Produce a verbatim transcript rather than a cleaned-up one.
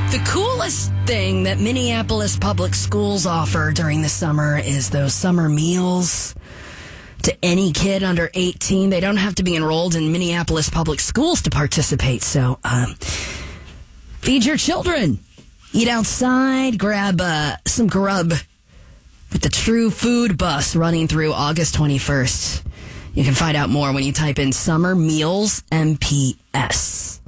The coolest thing that Minneapolis public schools offer during the summer is those summer meals to any kid under eighteen. They don't have to be enrolled in Minneapolis public schools to participate. So um, feed your children. Eat outside. Grab uh, some grub with the True Food Bus running through August twenty-first. You can find out more when you type in Summer Meals M P S.